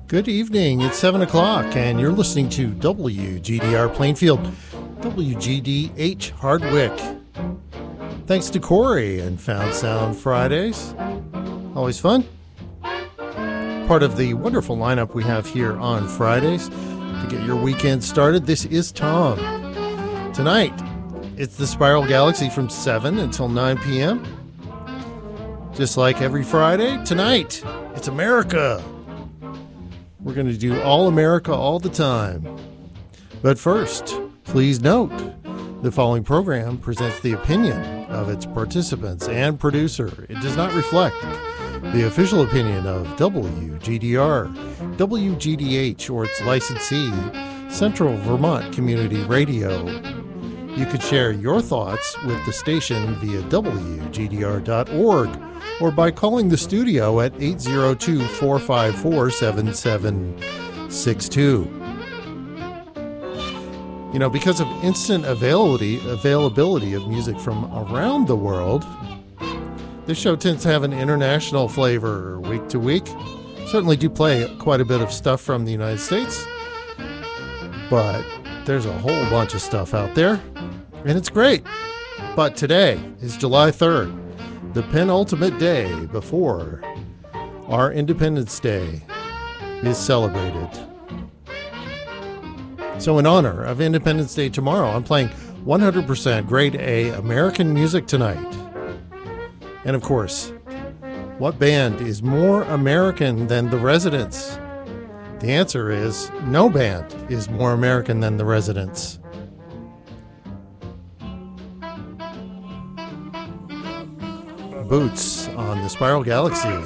Good evening. It's 7 o'clock, and you're listening to WGDR Plainfield, WGDH Hardwick. Thanks to Corey and Found Sound Fridays. Always fun. Part of the wonderful lineup we have here on Fridays to get your weekend started. This is Tom. Tonight, it's the Spiral Galaxy from 7 until 9 p.m. Just like every Friday, tonight, it's America. We're going to do All America all the time. But first, please note, the following program presents the opinion of its participants and producer. It does not reflect the official opinion of WGDR, WGDH, or its licensee, Central Vermont Community Radio. You can share your thoughts with the station via WGDR.org or by calling the studio at 802-454-7762. You know, because of instant availability of music from around the world, this show tends to have an international flavor week to week. Certainly do play quite a bit of stuff from the United States, but there's a whole bunch of stuff out there, and it's great. But today is July 3rd, the penultimate day before our Independence Day is celebrated. So in honor of Independence Day tomorrow, I'm playing 100% grade A American music tonight. And of course, what band is more American than the Residents? The answer is no band is more American than the Residents. Boots on the Spiral Galaxy.